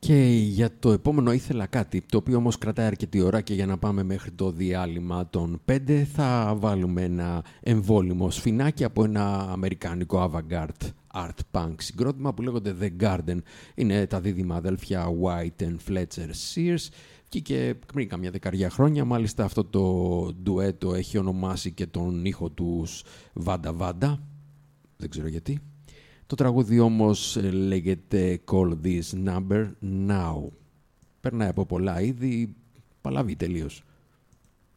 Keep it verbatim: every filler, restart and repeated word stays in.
Και για το επόμενο ήθελα κάτι, το οποίο όμως κρατάει αρκετή ώρα και για να πάμε μέχρι το διάλειμμα των πέντε θα βάλουμε ένα εμβόλυμο σφινάκι από ένα αμερικάνικο avant-garde art punk συγκρότημα που λέγονται The Garden. Είναι τα δίδυμα αδέλφια White and Fletcher Sears. Βγήκε πριν καμιά δεκαριά χρόνια, μάλιστα αυτό το ντουέτο έχει ονομάσει και τον ήχο τους Vanda Vanda, δεν ξέρω γιατί. Το τραγούδι όμως λέγεται Call This Number Now. Περνάει από πολλά είδη, παλαβεί τελείως.